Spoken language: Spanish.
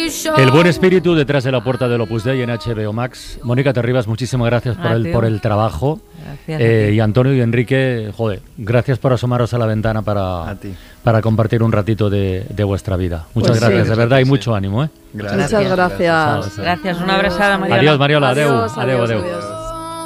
El buen espíritu detrás de la puerta del Opus Dei en HBO Max. Mónica Terribas, muchísimas gracias por el trabajo. Y Antonio y Enrique, joder, gracias por asomaros a la ventana para compartir un ratito de vuestra vida. Muchas gracias, de verdad, y mucho ánimo. Gracias. Muchas gracias. Gracias, una abrazada, Mariola. Adiós, Mariola, adeu. Adiós.